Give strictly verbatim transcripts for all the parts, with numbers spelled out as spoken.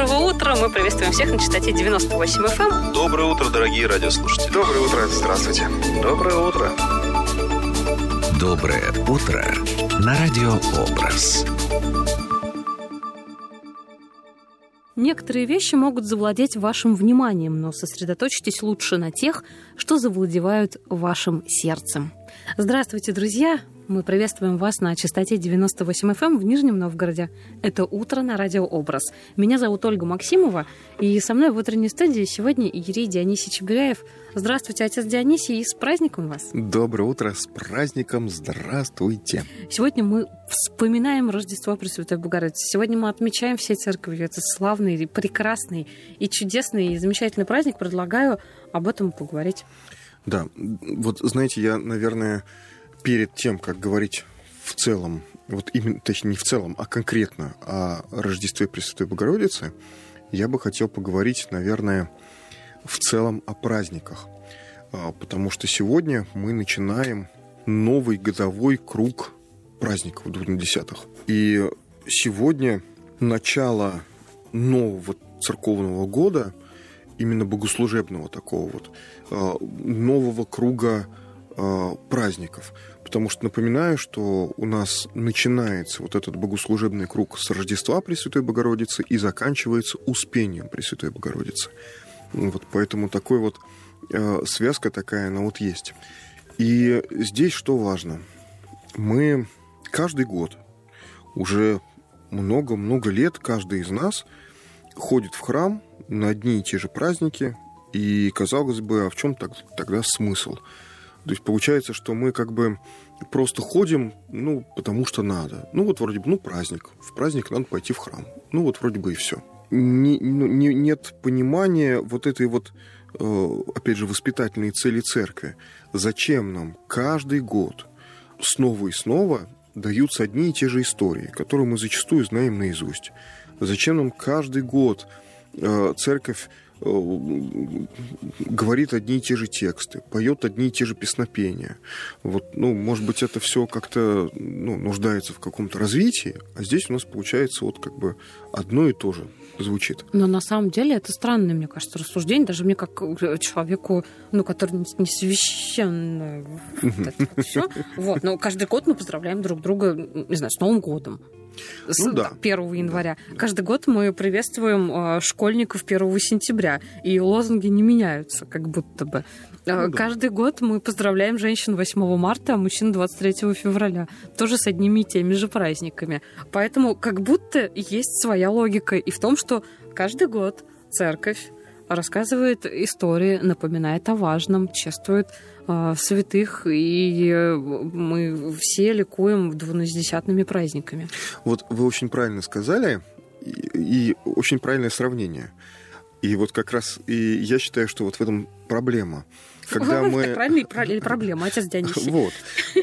Доброго утра. Мы приветствуем всех на частоте девяносто восемь эф эм. Доброе утро, дорогие радиослушатели. Доброе утро. Здравствуйте. Доброе утро. Доброе утро на Радио Образ. Некоторые вещи могут завладеть вашим вниманием, но сосредоточьтесь лучше на тех, что завладевают вашим сердцем. Здравствуйте, друзья! Мы приветствуем вас на частоте девяносто восемь эф эм в Нижнем Новгороде. Это «Утро» на Радио Образ. Меня зовут Ольга Максимова, и со мной в утренней студии сегодня Юрий Дионисий Чебиряев. Здравствуйте, отец Дионисий, и с праздником вас! Доброе утро, с праздником, здравствуйте! Сегодня мы вспоминаем Рождество Пресвятой Богородицы. Сегодня мы отмечаем всей церковью этот славный, прекрасный и чудесный и замечательный праздник. Предлагаю об этом поговорить. Да, вот знаете, я, наверное, перед тем, как говорить в целом, вот именно, точнее, не в целом, а конкретно о Рождестве Пресвятой Богородицы, я бы хотел поговорить, наверное, в целом о праздниках. Потому что сегодня мы начинаем новый годовой круг праздников двунадесятых. И сегодня начало нового церковного года, именно богослужебного такого вот, нового круга праздников. Потому что напоминаю, что у нас начинается вот этот богослужебный круг с Рождества Пресвятой Богородицы и заканчивается Успением Пресвятой Богородицы. Вот поэтому такой вот э, связка такая, она вот есть. И здесь что важно? Мы каждый год, уже много-много лет, каждый из нас ходит в храм на одни и те же праздники, и, казалось бы, а в чем тогда смысл? То есть получается, что мы как бы просто ходим, ну, потому что надо. Ну, вот вроде бы, ну, праздник. В праздник надо пойти в храм. Ну, вот вроде бы и все. Не, не, нет понимания вот этой вот, э, опять же, воспитательной цели церкви. Зачем нам каждый год снова и снова даются одни и те же истории, которые мы зачастую знаем наизусть? Зачем нам каждый год э, церковь говорит одни и те же тексты, поет одни и те же песнопения. Вот, ну, может быть, это все как-то ну, нуждается в каком-то развитии, а здесь у нас получается вот как бы одно и то же звучит. Но на самом деле это странное, мне кажется, рассуждение, даже мне как человеку, ну, который не священный. Вот, но каждый год мы поздравляем друг друга, не знаю, с Новым годом. С ну, да. первого января. Каждый год мы приветствуем э, школьников первого сентября, и лозунги не меняются, как будто бы. Э, ну, каждый да. год мы поздравляем женщин восьмого марта, а мужчин двадцать третьего февраля. Тоже с одними и теми же праздниками. Поэтому как будто есть своя логика и в том, что каждый год церковь рассказывает истории, напоминает о важном, чествует э, святых, и мы все ликуем двунадесятыми праздниками. Вот вы очень правильно сказали, и, и очень правильное сравнение. И вот как раз и я считаю, что вот в этом проблема. Когда мы... Правильно или проблема, отец Дионисий? Вот.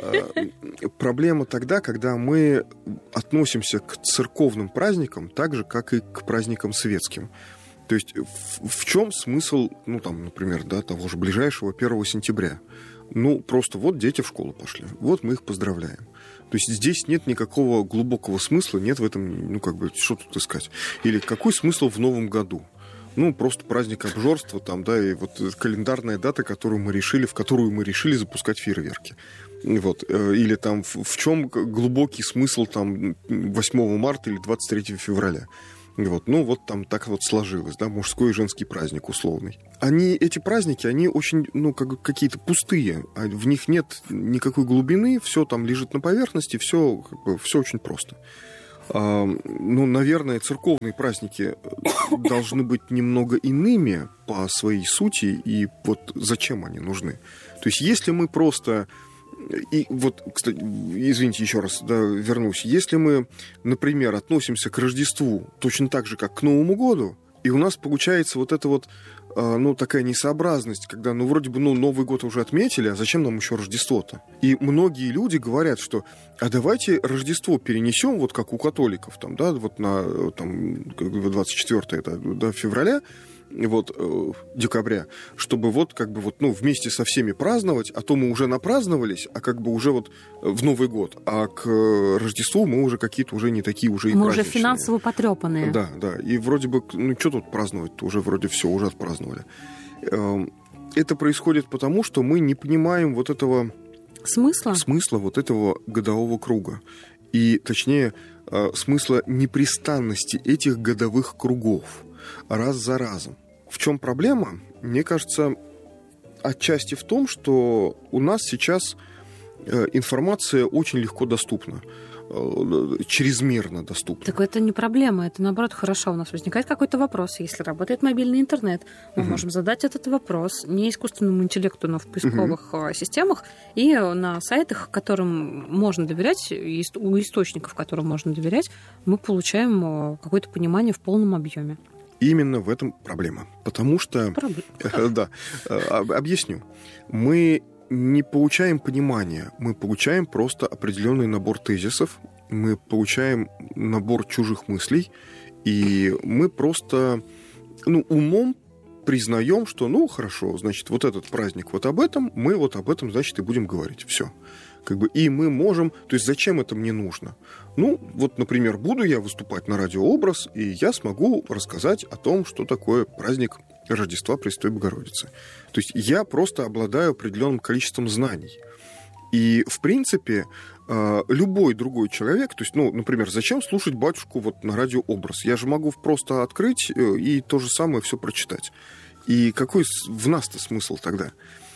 Проблема тогда, когда мы относимся к церковным праздникам так же, как и к праздникам светским. То есть в, в чем смысл, ну, там, например, да, того же ближайшего первого сентября? Ну, просто вот дети в школу пошли, вот мы их поздравляем. То есть здесь нет никакого глубокого смысла, нет в этом, ну, как бы, что тут искать. Или какой смысл в Новом году? Ну, просто праздник обжорства, там, да, и вот календарная дата, которую мы решили, в которую мы решили запускать фейерверки. Вот. Или там в, в чем глубокий смысл там восьмого марта или двадцать третьего февраля? Вот. Ну, вот там так вот сложилось, да, мужской и женский праздник условный. Они, эти праздники, они очень, ну, как, какие-то пустые, в них нет никакой глубины, все там лежит на поверхности, все, как бы, все очень просто. А, ну, наверное, церковные праздники должны быть немного иными по своей сути, и вот зачем они нужны. То есть, если мы просто... И вот, кстати, извините, еще раз, да, вернусь. Если мы, например, относимся к Рождеству точно так же, как к Новому году, и у нас получается вот эта вот, ну, такая несообразность, когда, ну, вроде бы, ну, Новый год уже отметили, а зачем нам еще Рождество-то? И многие люди говорят, что, а давайте Рождество перенесем, вот как у католиков, там, да, вот на там, двадцать четвёртого да, февраля, вот, э, декабря, чтобы вот как бы вот, ну, вместе со всеми праздновать, а то мы уже напраздновались, а как бы уже вот в Новый год, а к Рождеству мы уже какие-то уже не такие уже и Мы уже праздничные. финансово потрепанные. Да, да, и вроде бы, ну, что тут праздновать-то, уже вроде все, уже отпраздновали. Э, это происходит потому, что мы не понимаем вот этого... Смысла? Смысла вот этого годового круга. И, точнее, э, смысла непрестанности этих годовых кругов раз за разом. В чем проблема? Мне кажется, отчасти в том, что у нас сейчас э, информация очень легко доступна, э, чрезмерно доступна. Так это не проблема, это наоборот хорошо. У нас возникает какой-то вопрос. Если работает мобильный интернет, мы угу. можем задать этот вопрос не искусственному интеллекту, но в поисковых угу. системах и на сайтах, которым можно доверять, у источников, которым можно доверять, мы получаем какое-то понимание в полном объеме. Именно в этом проблема. Потому что... Проблема. Да. Объясню. Мы не получаем понимания, мы получаем просто определенный набор тезисов, мы получаем набор чужих мыслей, и мы просто, ну, умом признаем, что, ну, хорошо, значит, вот этот праздник вот об этом, мы вот об этом, значит, и будем говорить. Все. Как бы, и мы можем... То есть зачем это мне нужно? Ну, вот, например, буду я выступать на радио «Образ», и я смогу рассказать о том, что такое праздник Рождества Пресвятой Богородицы. То есть я просто обладаю определенным количеством знаний. И, в принципе, любой другой человек... То есть, ну, например, зачем слушать батюшку вот на радио «Образ»? Я же могу просто открыть и то же самое все прочитать. И какой в нас-то смысл тогда?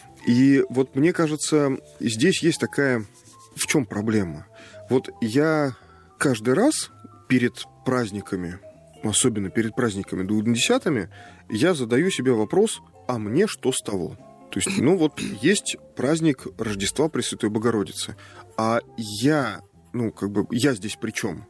И вот мне кажется, здесь есть такая... В чем проблема? Вот я каждый раз перед праздниками, особенно перед праздниками двухдесятыми, я задаю себе вопрос, а мне что с того? То есть, ну вот есть праздник Рождества Пресвятой Богородицы, а я, ну как бы, я здесь при чем?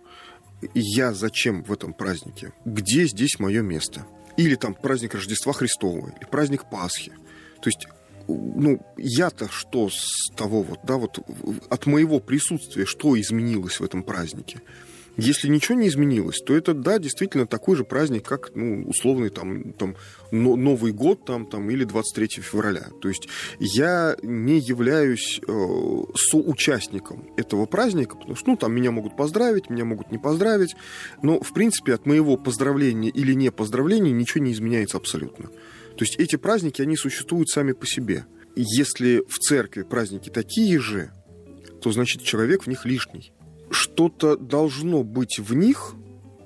Я зачем в этом празднике? Где здесь мое место? Или там праздник Рождества Христова, или праздник Пасхи. То есть... Ну, я-то что с того вот, да, вот от моего присутствия что изменилось в этом празднике? Если ничего не изменилось, то это, да, действительно такой же праздник, как, ну, условный там, там Новый год там, там, или двадцать третьего февраля. То есть я не являюсь э, соучастником этого праздника, потому что, ну, там меня могут поздравить, меня могут не поздравить, но, в принципе, от моего поздравления или не поздравления ничего не изменяется абсолютно. То есть эти праздники, они существуют сами по себе. Если в церкви праздники такие же, то, значит, человек в них лишний. Что-то должно быть в них,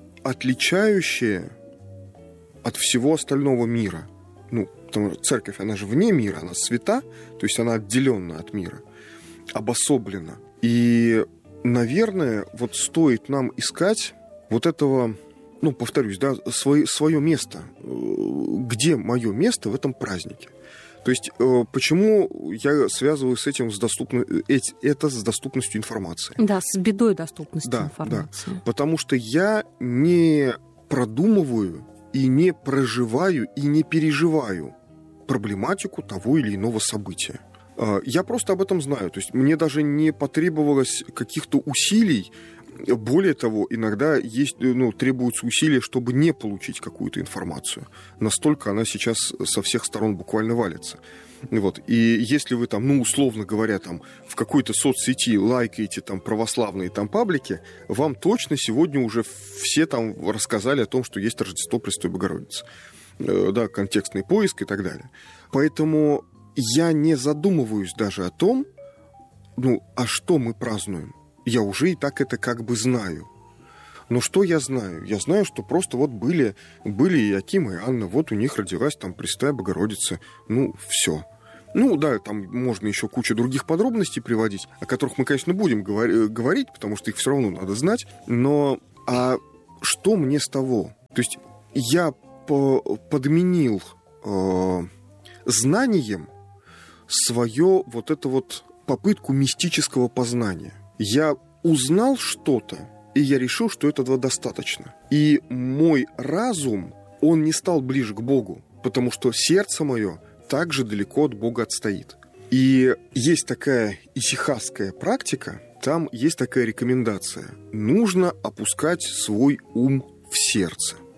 отличающее от всего остального мира. Ну, потому что церковь, она же вне мира, она свята, то есть она отделена от мира, обособлена. И, наверное, вот стоит нам искать вот этого... Ну, повторюсь, да, свое, свое место. Где мое место в этом празднике? То есть, почему я связываю с этим с доступно... это с доступностью информации? Да, с бедой доступности да, информации. Да, потому что я не продумываю и не проживаю и не переживаю проблематику того или иного события. Я просто об этом знаю. То есть, мне даже не потребовалось каких-то усилий. Более того, иногда есть, ну, требуются усилия, чтобы не получить какую-то информацию. Настолько она сейчас со всех сторон буквально валится. Вот. И если вы там, ну, условно говоря, там, в какой-то соцсети лайкаете там православные там паблики, вам точно сегодня уже все там рассказали о том, что есть Рождество Пресвятой Богородицы. Э, да, контекстный поиск и так далее. Поэтому я не задумываюсь даже о том, ну, а что мы празднуем. Я уже и так это как бы знаю. Но что я знаю? Я знаю, что просто вот были, были Иоаким и Анна, вот у них родилась там Пресвятая Богородица. Ну, все. Ну, да, там можно еще кучу других подробностей приводить, о которых мы, конечно, будем говор- говорить, потому что их все равно надо знать. Но а что мне с того? То есть я по- подменил э- знанием свое вот это вот попытку мистического познания. Я узнал что-то, и я решил, что этого достаточно. И мой разум, он не стал ближе к Богу, потому что сердце мое также далеко от Бога отстоит. И есть такая исихасская практика, там есть такая рекомендация. Нужно опускать свой ум в сердце.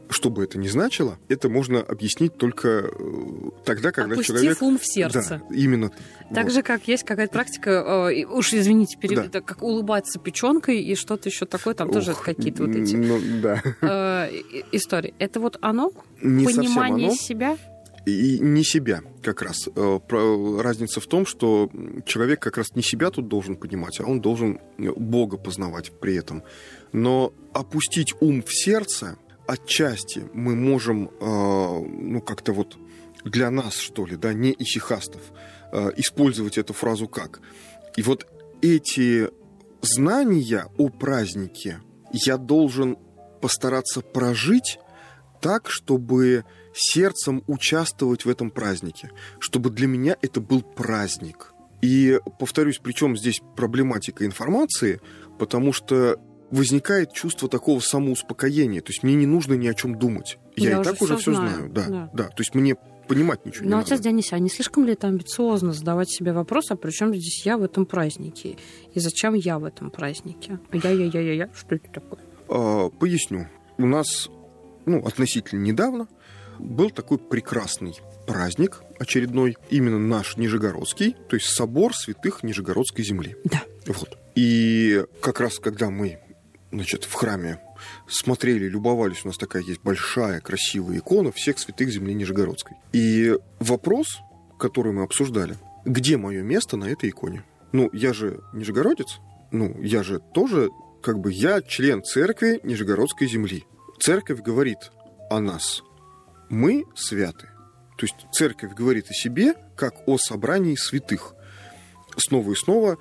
что бы это ни значило, это можно объяснить только тогда, когда Опустив человек... ум в сердце. Да, именно. Так вот. же, как есть какая-то практика, э, уж извините, перебью, Да. как улыбаться печенкой и что-то еще такое, там Ух, тоже какие-то вот эти ну, да. э, истории. Это вот оно? Не Понимание совсем оно. себя? И не себя как раз. Разница в том, что человек как раз не себя тут должен понимать, а он должен Бога познавать при этом. Но опустить ум в сердце отчасти мы можем, ну, как-то вот для нас, что ли, да, не исихастов, использовать эту фразу как. И вот эти знания о празднике я должен постараться прожить так, чтобы сердцем участвовать в этом празднике, чтобы для меня это был праздник. И, повторюсь, причем здесь проблематика информации, потому что возникает чувство такого самоуспокоения, то есть мне не нужно ни о чем думать. Я, я и так уже все знаю. знаю. Да, да. Да. То есть мне понимать ничего не Но, надо. отец Дионисий, а не слишком ли это амбициозно задавать себе вопрос, а при чем здесь я в этом празднике? И зачем я в этом празднике? Я-я-я-я-я, что это такое? А, поясню. У нас, ну, относительно недавно был такой прекрасный праздник очередной, именно наш Нижегородский, то есть собор святых Нижегородской земли. Да. Вот. И как раз когда мы, значит, в храме смотрели, любовались, у нас такая есть большая, красивая икона всех святых земли Нижегородской. И вопрос, который мы обсуждали, где мое место на этой иконе? Ну, я же нижегородец, ну, я же тоже, как бы, я член церкви Нижегородской земли. Церковь говорит о нас. Мы святы. То есть церковь говорит о себе, как о собрании святых. Снова и снова,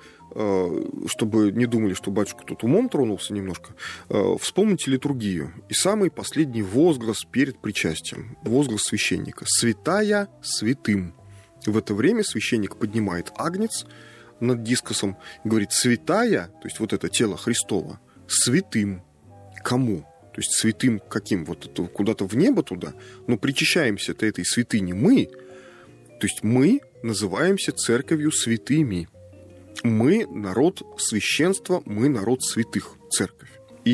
чтобы не думали, что батюшка тут умом тронулся немножко, вспомните литургию. И самый последний возглас перед причастием. Возглас священника. «Святая святым». В это время священник поднимает агнец над дискосом и говорит «святая», то есть вот это тело Христово, святым. Кому? То есть святым каким? Вот это куда-то в небо туда. Но причащаемся-то этой святыни мы. То есть мы называемся церковью святыми. Мы народ священства, мы народ святых, церковь.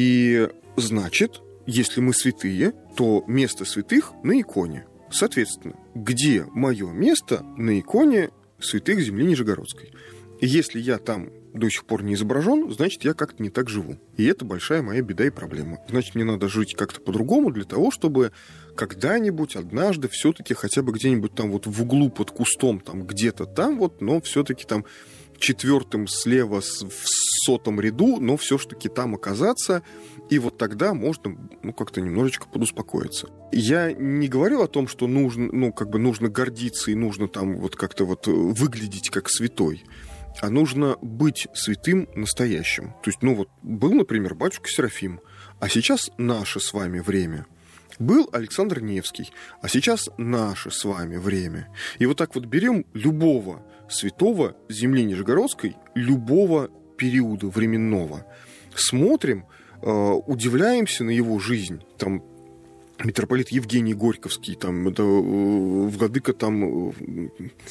И значит, если мы святые, то место святых на иконе. Соответственно, где мое место на иконе святых земли Нижегородской? И если я там до сих пор не изображен, значит, я как-то не так живу. И это большая моя беда и проблема. Значит, мне надо жить как-то по-другому для того, чтобы когда-нибудь, однажды, все-таки хотя бы где-нибудь там вот в углу под кустом, там где-то там вот, но все-таки там четвертым слева в сотом ряду, но все-таки там оказаться, и вот тогда можно, ну, как-то немножечко подуспокоиться. Я не говорю о том, что нужно, ну, как бы нужно гордиться и нужно там вот как-то вот выглядеть как святой, а нужно быть святым настоящим. То есть, ну вот, был, например, батюшка Серафим, а сейчас наше с вами время. Был Александр Невский, а сейчас наше с вами время. И вот так вот берем любого святого земли Нижегородской, любого периода временного, смотрим, э, удивляемся на его жизнь. Там митрополит Евгений Горьковский, там, это, э, владыка там, э,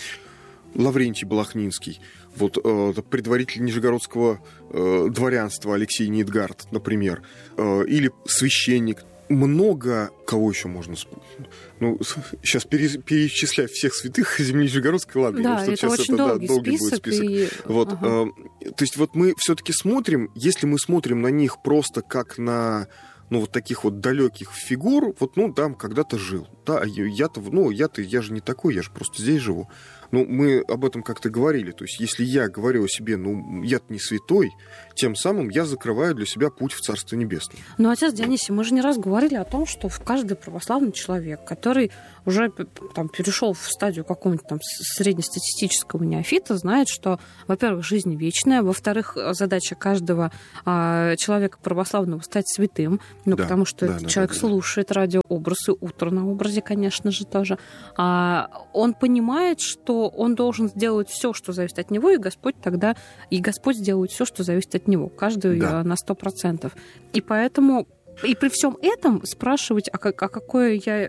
Лаврентий Балахнинский, вот, э, предводитель нижегородского э, дворянства Алексей Неидгард, например, э, или священник. Много кого еще можно... Ну, сейчас перечислять всех святых земли Нижегородской, ладно, да, потому что это сейчас очень это долгий, да, долгий список. будет список. И... Вот, ага. э, то есть вот мы все-таки смотрим, если мы смотрим на них просто как на, ну, вот таких вот далеких фигур, вот, ну, там когда-то жил, да, я-то, ну, я-то, я же не такой, я же просто здесь живу. Ну, мы об этом как-то говорили. То есть, если я говорю о себе, ну, я-то не святой, тем самым я закрываю для себя путь в Царство Небесное. Но, отец Дионисий, мы же не раз говорили о том, что каждый православный человек, который уже там, перешел в стадию какого-нибудь там среднестатистического неофита, знает, что, во-первых, жизнь вечная, во-вторых, задача каждого а, человека православного стать святым, ну, да, потому что да, да, человек да, да, слушает радиообраз и утро на образе, конечно же, тоже. А, он понимает, что он должен сделать все, что зависит от него, и Господь тогда, и Господь сделает все, что зависит от него, каждый да. на сто процентов. И поэтому, и при всем этом спрашивать, а, как, а какое я,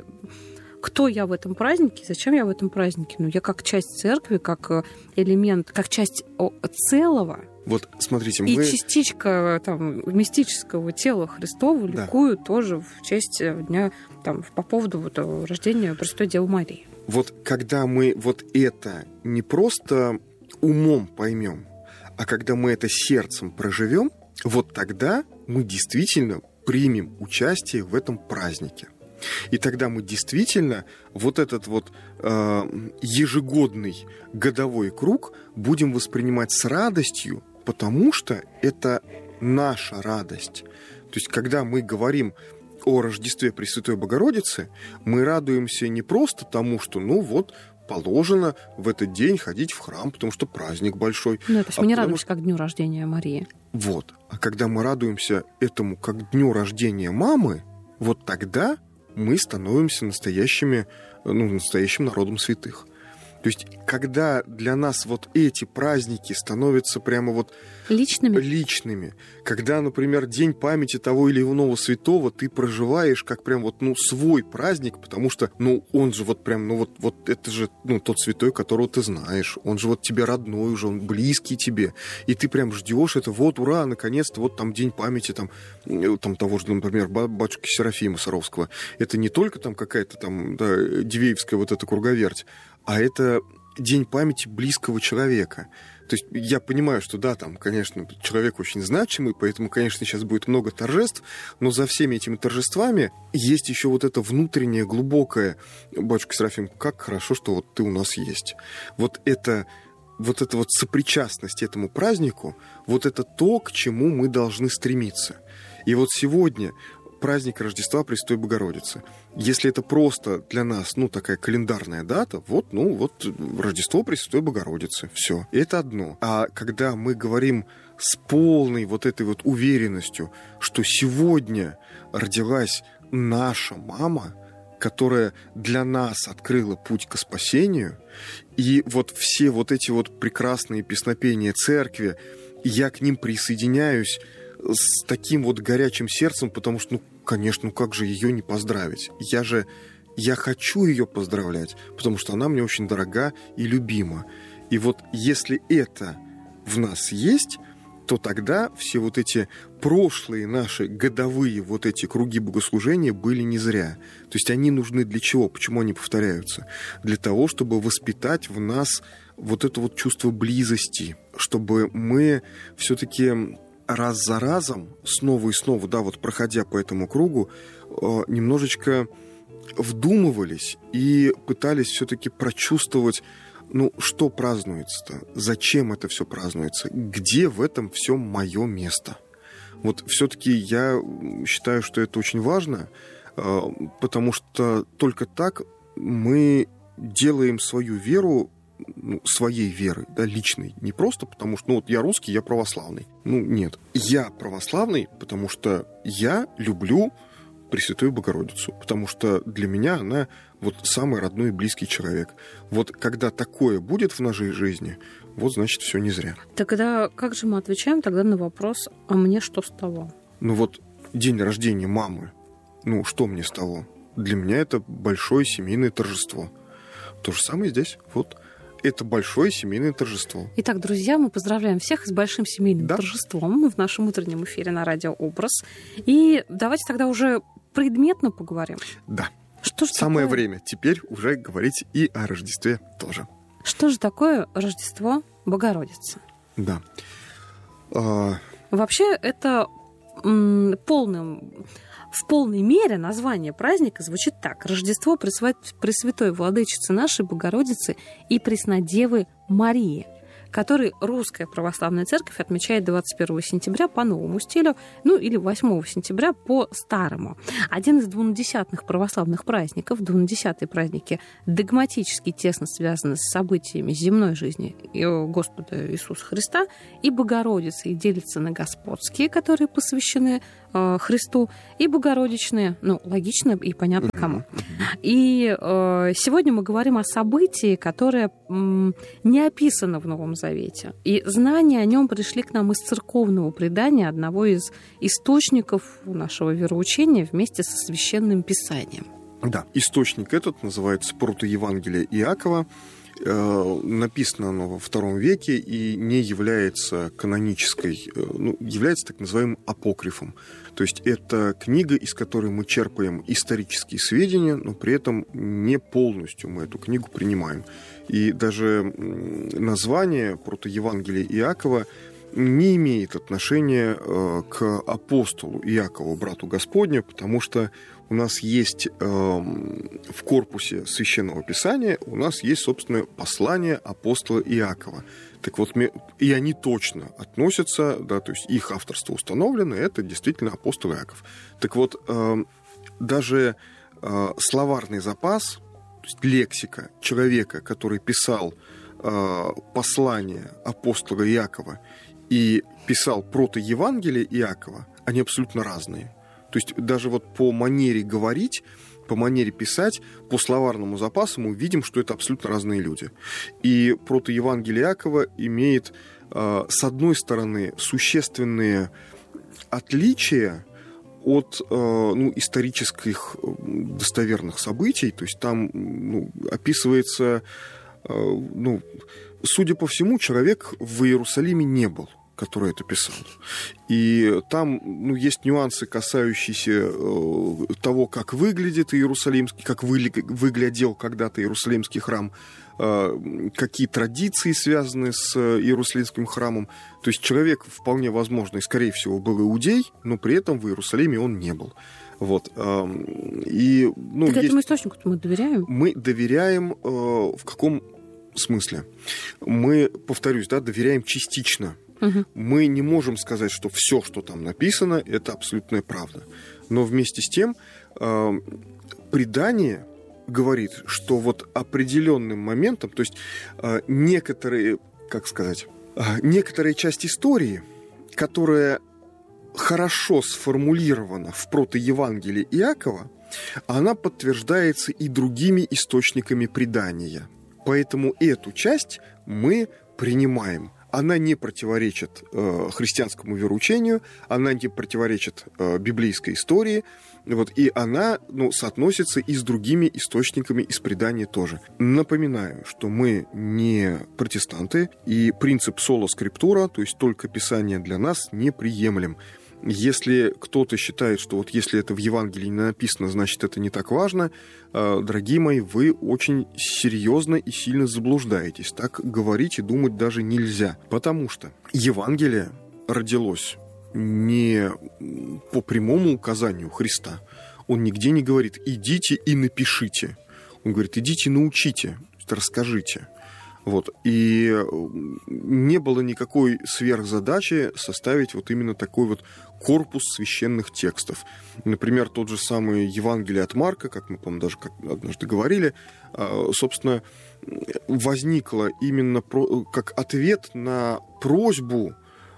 кто я в этом празднике, зачем я в этом празднике? Ну, я как часть церкви, как элемент, как часть целого, Вот, смотрите, И мы... частичка там, мистического тела Христова Да. ликуют тоже в честь дня, там, по поводу вот, рождения Пресвятой Девы Марии. Вот когда мы вот это не просто умом поймем, а когда мы это сердцем проживем, вот тогда мы действительно примем участие в этом празднике. И тогда мы действительно вот этот вот э, ежегодный годовой круг будем воспринимать с радостью, потому что это наша радость. То есть, когда мы говорим о Рождестве Пресвятой Богородицы, мы радуемся не просто тому, что, ну вот, положено в этот день ходить в храм, потому что праздник большой. Ну, то есть а мы не потому радуемся что- как дню рождения Марии. Вот. А когда мы радуемся этому как дню рождения мамы, вот тогда мы становимся настоящими, ну, настоящим народом святых. То есть, когда для нас вот эти праздники становятся прямо вот Личными? личными, когда, например, День памяти того или иного святого ты проживаешь как прям вот, ну, свой праздник, потому что, ну, он же вот прям, ну, вот, вот это же, ну, тот святой, которого ты знаешь, он же вот тебе родной уже, он близкий тебе, и ты прям ждешь это, вот, ура, наконец-то, вот там День памяти там, э, там того же, например, ба- батюшки Серафима Саровского. Это не только там какая-то там, да, Дивеевская вот эта круговерть, а это День памяти близкого человека. То есть я понимаю, что да, там, конечно, человек очень значимый, поэтому, конечно, сейчас будет много торжеств, но за всеми этими торжествами есть еще вот это внутреннее, глубокое: батюшка Серафим, как хорошо, что вот ты у нас есть. Вот это, вот эта вот сопричастность этому празднику, вот это то, к чему мы должны стремиться. И вот сегодня праздник Рождества Пресвятой Богородицы. Если это просто для нас, ну, такая календарная дата, вот, ну, вот Рождество Пресвятой Богородицы, все. Это одно. А когда мы говорим с полной вот этой вот уверенностью, что сегодня родилась наша мама, которая для нас открыла путь к спасению, и вот все вот эти вот прекрасные песнопения церкви, я к ним присоединяюсь с таким вот горячим сердцем, потому что, ну, конечно, ну как же ее не поздравить? Я же, я хочу ее поздравлять, потому что она мне очень дорога и любима. И вот если это в нас есть, то тогда все вот эти прошлые наши годовые вот эти круги богослужения были не зря. То есть они нужны для чего? Почему они повторяются? Для того, чтобы воспитать в нас вот это вот чувство близости, чтобы мы все-таки раз за разом, снова и снова, да, вот проходя по этому кругу, немножечко вдумывались и пытались все-таки прочувствовать, ну, что празднуется-то, зачем это все празднуется, где в этом все мое место. Вот все-таки я считаю, что это очень важно, потому что только так мы делаем свою веру, ну, своей веры, да, личной. Не просто потому, что, ну, вот я русский, я православный. Ну, нет. Я православный, потому что я люблю Пресвятую Богородицу, потому что для меня она вот самый родной и близкий человек. Вот когда такое будет в нашей жизни, вот, значит, все не зря. Тогда как же мы отвечаем тогда на вопрос, а мне что с того? Ну вот день рождения мамы, ну, что мне с того? Для меня это большое семейное торжество. То же самое здесь, вот. Это большое семейное торжество. Итак, друзья, мы поздравляем всех с большим семейным Да. торжеством в нашем утреннем эфире на радио «Образ». И давайте тогда уже предметно поговорим. Да. Что же Самое такое, время теперь уже говорить и о Рождестве тоже. Что же такое Рождество Богородицы? Да. А, Вообще, это м, полным, в полной мере название праздника звучит так. Рождество Пресва- Пресвятой Владычицы нашей Богородицы и Преснодевы Марии, который Русская Православная Церковь отмечает двадцать первого сентября по новому стилю, ну или восьмого сентября по старому. Один из двунадесятых православных праздников. Двунадесятые праздники догматически тесно связаны с событиями земной жизни Господа Иисуса Христа и Богородицы, и делятся на господские, которые посвящены э, Христу, и богородичные, ну, логично и понятно кому. И э, сегодня мы говорим о событии, которое м, не описано в Новом Завете. И знания о нем пришли к нам из церковного предания, одного из источников нашего вероучения вместе со Священным Писанием. да. Источник этот называется протоевангелие Иакова. Написано оно во втором веке и не является канонической, ну, является так называемым апокрифом. То есть это книга, из которой мы черпаем исторические сведения, но при этом не полностью мы эту книгу принимаем. И даже название протоевангелия Иакова не имеет отношения к апостолу Иакову, брату Господню, потому что у нас есть э, в корпусе Священного Писания, у нас есть, собственно, послание апостола Иакова. Так вот, и они точно относятся, да, то есть их авторство установлено, это действительно апостол Иаков. Так вот, э, даже э, словарный запас, то есть лексика человека, который писал э, послание апостола Иакова и писал протоевангелие Иакова, они абсолютно разные. То есть даже вот по манере говорить, по манере писать, по словарному запасу мы видим, что это абсолютно разные люди. И протоевангелие Иакова имеет, с одной стороны, существенные отличия от ну, исторических достоверных событий. То есть там ну, описывается, ну, судя по всему, человек в Иерусалиме не был, который это писал. И там ну, есть нюансы, касающиеся э, того, как выглядит Иерусалимский, как вы, выглядел когда-то Иерусалимский храм, э, какие традиции связаны с Иерусалимским храмом. То есть человек вполне возможно и, скорее всего, был иудей, но при этом в Иерусалиме он не был. Вот. И, ну, так есть... этому источнику мы доверяем? Мы доверяем э, в каком смысле? Мы, повторюсь, да, доверяем частично. Угу. Мы не можем сказать, что все, что там написано, это абсолютная правда. Но вместе с тем э, предание говорит, что вот определенным моментом, то есть э, некоторые, как сказать, э, некоторая часть истории, которая хорошо сформулирована в протоевангелии Иакова, она подтверждается и другими источниками предания. Поэтому эту часть мы принимаем. Она не противоречит э, христианскому вероучению, она не противоречит э, библейской истории, вот, и она ну, соотносится и с другими источниками из предания тоже. Напоминаю, что мы не протестанты, и принцип соло скриптура, то есть только Писание для нас, неприемлем. Если кто-то считает, что вот если это в Евангелии не написано, значит, это не так важно, дорогие мои, вы очень серьезно и сильно заблуждаетесь. Так говорить и думать даже нельзя. Потому что Евангелие родилось не по прямому указанию Христа. Он нигде не говорит «идите и напишите». Он говорит «идите и научите», расскажите. Вот. И не было никакой сверхзадачи составить вот именно такой вот корпус священных текстов. Например, тот же самый Евангелие от Марка, как мы, по-моему, даже как однажды говорили, собственно, возникло именно как ответ на просьбу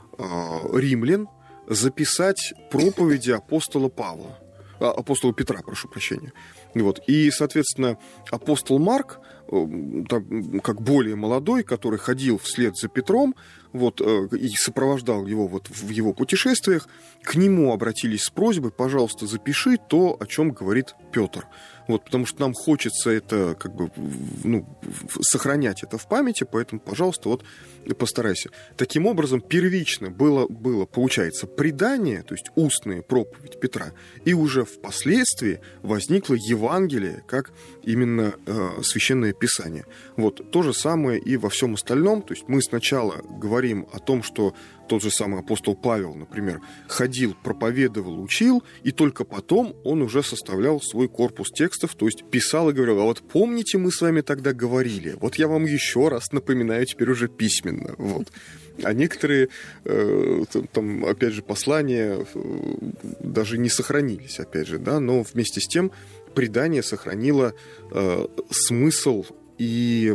римлян записать проповеди апостола Павла, апостола Петра, прошу прощения. Вот. И, соответственно, апостол Марк, там, как более молодой, который ходил вслед за Петром, вот, и сопровождал его вот в его путешествиях, к нему обратились с просьбой: пожалуйста, запиши то, о чем говорит Петр. Вот, потому что нам хочется это, как бы, ну, сохранять это в памяти, поэтому, пожалуйста, вот постарайся. Таким образом, первично было, было, получается, предание, то есть устная проповедь Петра, и уже впоследствии возникло Евангелие, как именно э, священное Писание. Вот, то же самое и во всем остальном. То есть мы сначала говорим о том, что тот же самый апостол Павел, например, ходил, проповедовал, учил, и только потом он уже составлял свой корпус текстов, то есть писал и говорил: а вот помните, мы с вами тогда говорили, вот я вам еще раз напоминаю теперь уже письменно. Вот. А некоторые, э, там, опять же, послания э, даже не сохранились, опять же, да, но вместе с тем предание сохранило э, смысл и...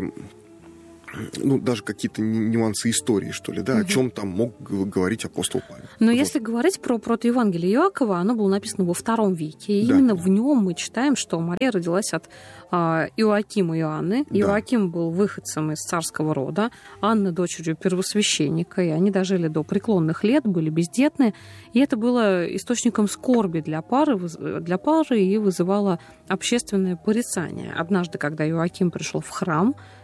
ну, даже какие-то нюансы истории, что ли, да, угу. О чем там мог говорить апостол Павел. Но вот. Если говорить про протоевангелие Иакова, оно было написано во втором веке, и да. Именно в нем мы читаем, что Мария родилась от а, Иоакима и Анны. Да. Иоаким был выходцем из царского рода, Анна дочерью первосвященника, и они дожили до преклонных лет, были бездетны, и это было источником скорби для пары, для пары и вызывало общественное порицание. Однажды, когда Иоаким пришел в храм,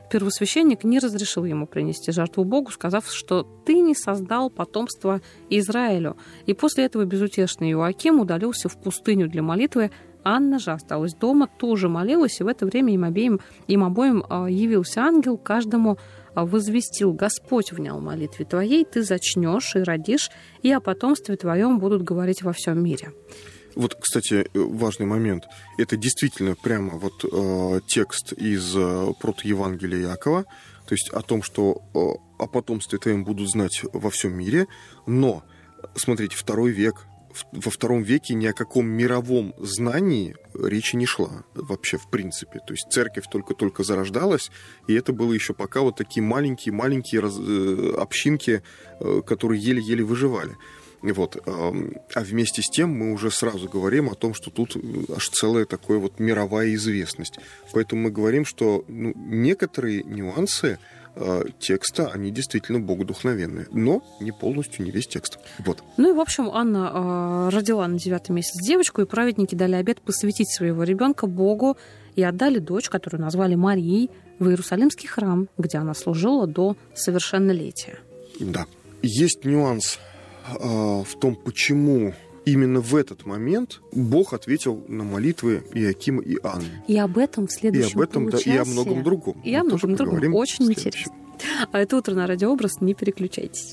первосвященник не разрешил ему принести жертву Богу, сказав, что «ты не создал потомство Израилю». И после этого безутешный Иоаким удалился в пустыню для молитвы. Анна же осталась дома, тоже молилась, и в это время им обеим, им обоим явился ангел, каждому возвестил: «Господь внял молитве твоей, ты зачнешь и родишь, и о потомстве твоем будут говорить во всем мире». Вот, кстати, важный момент. Это действительно прямо вот э, текст из э, протоевангелия Иакова, то есть о том, что э, о потомстве твоем будут знать во всем мире. Но, смотрите, второй век. Во втором веке ни о каком мировом знании речи не шла вообще в принципе. То есть церковь только-только зарождалась, и это было еще пока вот такие маленькие-маленькие раз... общинки, которые еле-еле выживали. Вот. А вместе с тем мы уже сразу говорим о том, что тут аж целая такая вот мировая известность. Поэтому мы говорим, что ну, некоторые нюансы текста, они действительно богодухновенные, но не полностью, не весь текст. Вот. Ну и, в общем, Анна э, родила на девятый месяц девочку, и праведники дали обет посвятить своего ребенка Богу и отдали дочь, которую назвали Марией, в Иерусалимский храм, где она служила до совершеннолетия. Да. Есть нюанс э, в том, почему именно в этот момент Бог ответил на молитвы Иоакима и Анны. И об этом в следующем И об этом, да, и о многом другом. И о многом другом. Очень интересно. А это «Утро на Радио Образ». Не переключайтесь.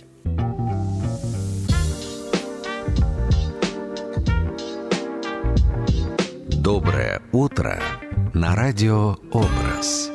Доброе утро на Радио Образ.